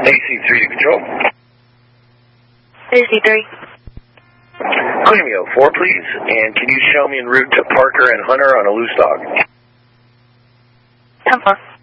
AC3 to control. AC3. Clear 4, please. And can you show me en route to Parker and Hunter on a loose dog? 10-4.